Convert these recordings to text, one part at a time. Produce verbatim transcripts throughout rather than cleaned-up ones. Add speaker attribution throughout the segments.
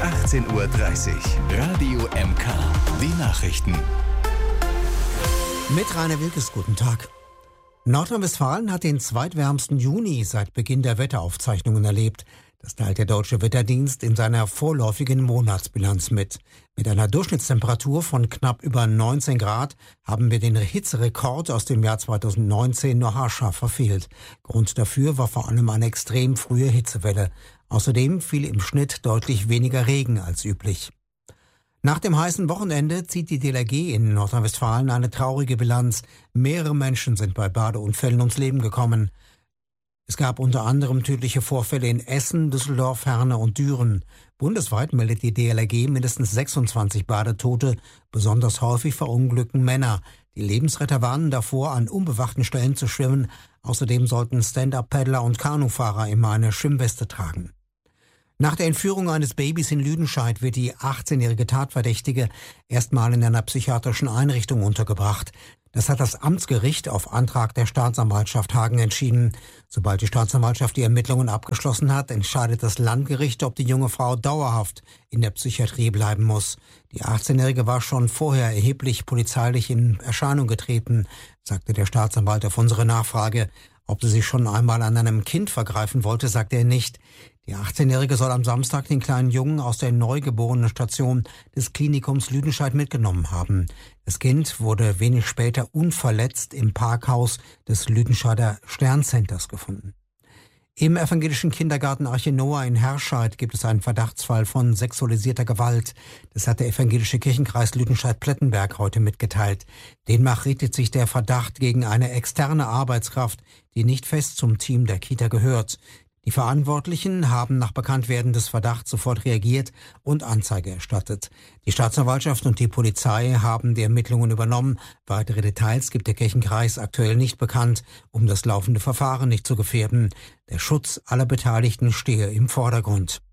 Speaker 1: achtzehn Uhr dreißig. Radio M K. Die Nachrichten.
Speaker 2: Mit Rainer Wilkes, guten Tag. Nordrhein-Westfalen hat den zweitwärmsten Juni seit Beginn der Wetteraufzeichnungen erlebt. Das teilt der Deutsche Wetterdienst in seiner vorläufigen Monatsbilanz mit. Mit einer Durchschnittstemperatur von knapp über neunzehn Grad haben wir den Hitzerekord aus dem Jahr zweitausendneunzehn nur haarscharf verfehlt. Grund dafür war vor allem eine extrem frühe Hitzewelle. Außerdem fiel im Schnitt deutlich weniger Regen als üblich. Nach dem heißen Wochenende zieht die D L R G in Nordrhein-Westfalen eine traurige Bilanz. Mehrere Menschen sind bei Badeunfällen ums Leben gekommen. Es gab unter anderem tödliche Vorfälle in Essen, Düsseldorf, Herne und Düren. Bundesweit meldet die D L R G mindestens sechsundzwanzig Badetote. Besonders häufig verunglückten Männer. Die Lebensretter warnen davor, an unbewachten Stellen zu schwimmen. Außerdem sollten Stand-Up-Paddler und Kanufahrer immer eine Schwimmweste tragen. Nach der Entführung eines Babys in Lüdenscheid wird die achtzehnjährige Tatverdächtige erstmal in einer psychiatrischen Einrichtung untergebracht. Das hat das Amtsgericht auf Antrag der Staatsanwaltschaft Hagen entschieden. Sobald die Staatsanwaltschaft die Ermittlungen abgeschlossen hat, entscheidet das Landgericht, ob die junge Frau dauerhaft in der Psychiatrie bleiben muss. Die achtzehnjährige war schon vorher erheblich polizeilich in Erscheinung getreten, sagte der Staatsanwalt auf unsere Nachfrage. Ob sie sich schon einmal an einem Kind vergreifen wollte, sagte er nicht. Die achtzehnjährige soll am Samstag den kleinen Jungen aus der Neugeborenenstation des Klinikums Lüdenscheid mitgenommen haben. Das Kind wurde wenig später unverletzt im Parkhaus des Lüdenscheider Sterncenters gefunden. Im evangelischen Kindergarten Arche Noah in Herscheid gibt es einen Verdachtsfall von sexualisierter Gewalt. Das hat der evangelische Kirchenkreis Lüdenscheid-Plettenberg heute mitgeteilt. Demnach richtet sich der Verdacht gegen eine externe Arbeitskraft, die nicht fest zum Team der Kita gehört. Die Verantwortlichen haben nach Bekanntwerden des Verdachts sofort reagiert und Anzeige erstattet. Die Staatsanwaltschaft und die Polizei haben die Ermittlungen übernommen. Weitere Details gibt der Kirchenkreis aktuell nicht bekannt, um das laufende Verfahren nicht zu gefährden. Der Schutz aller Beteiligten stehe im Vordergrund.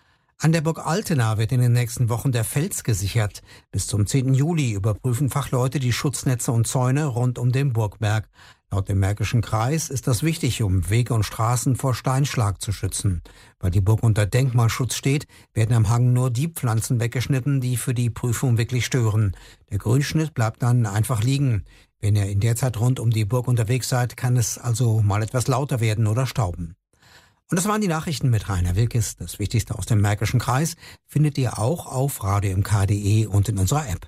Speaker 2: An der Burg Altena wird in den nächsten Wochen der Fels gesichert. Bis zum zehnten Juli überprüfen Fachleute die Schutznetze und Zäune rund um den Burgberg. Laut dem Märkischen Kreis ist das wichtig, um Wege und Straßen vor Steinschlag zu schützen. Weil die Burg unter Denkmalschutz steht, werden am Hang nur die Pflanzen weggeschnitten, die für die Prüfung wirklich stören. Der Grünschnitt bleibt dann einfach liegen. Wenn ihr in der Zeit rund um die Burg unterwegs seid, kann es also mal etwas lauter werden oder stauben. Und das waren die Nachrichten mit Rainer Wilkes. Das Wichtigste aus dem Märkischen Kreis findet ihr auch auf radio m k punkt d e und in unserer App.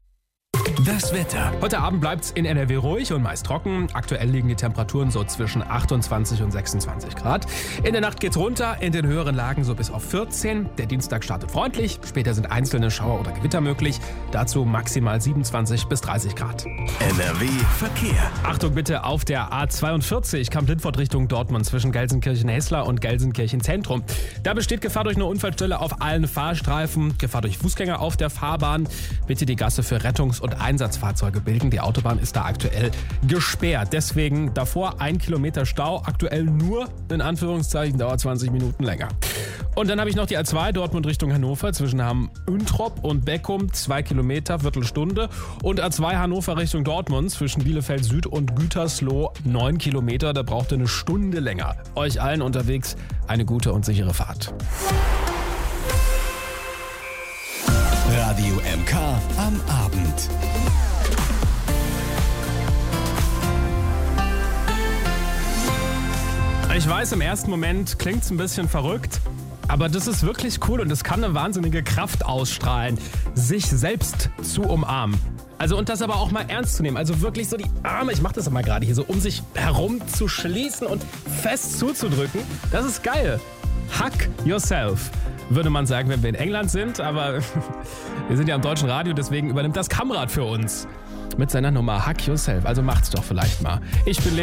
Speaker 1: Das Wetter.
Speaker 3: Heute Abend bleibt's in N R W ruhig und meist trocken. Aktuell liegen die Temperaturen so zwischen achtundzwanzig und sechsundzwanzig Grad. In der Nacht geht's runter, in den höheren Lagen so bis auf vierzehn. Der Dienstag startet freundlich. Später sind einzelne Schauer oder Gewitter möglich. Dazu maximal siebenundzwanzig bis dreißig Grad.
Speaker 1: N R W Verkehr.
Speaker 3: Achtung bitte auf der A zweiundvierzig Kamp-Lindfort Richtung Dortmund zwischen Gelsenkirchen-Hessler und Gelsenkirchen-Zentrum. Da besteht Gefahr durch eine Unfallstelle auf allen Fahrstreifen. Gefahr durch Fußgänger auf der Fahrbahn. Bitte die Gasse für Rettungs- und Einsatzfahrzeuge bilden. Die Autobahn ist da aktuell gesperrt. Deswegen davor ein Kilometer Stau. Aktuell nur, in Anführungszeichen, dauert zwanzig Minuten länger. Und dann habe ich noch die A zwei Dortmund Richtung Hannover zwischen Hamm-Üntrop und Beckum. Zwei Kilometer, Viertelstunde. Und A zwei Hannover Richtung Dortmund zwischen Bielefeld Süd und Gütersloh. Neun Kilometer, da braucht ihr eine Stunde länger. Euch allen unterwegs eine gute und sichere Fahrt.
Speaker 1: Radio M K am Abend.
Speaker 3: Ich weiß, im ersten Moment klingt's ein bisschen verrückt, aber das ist wirklich cool und es kann eine wahnsinnige Kraft ausstrahlen, sich selbst zu umarmen. Also und das aber auch mal ernst zu nehmen. Also wirklich so die Arme, ich mache das mal gerade hier so, um sich herum zu schließen und fest zuzudrücken. Das ist geil. Hug yourself, würde man sagen, wenn wir in England sind. Aber wir sind ja am deutschen Radio, deswegen übernimmt das Kamrad für uns mit seiner Nummer Hug yourself. Also macht's doch vielleicht mal. Ich bin Leo.